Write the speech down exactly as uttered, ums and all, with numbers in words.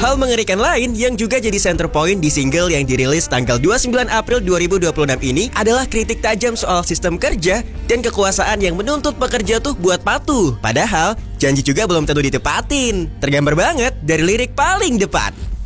Hal mengerikan lain yang juga jadi center point di single yang dirilis tanggal dua puluh sembilan April dua ribu dua puluh enam ini adalah kritik tajam soal sistem kerja dan kekuasaan yang menuntut pekerja tuh buat patuh. Padahal janji juga belum tentu ditepatin. Tergambar banget dari lirik paling depan.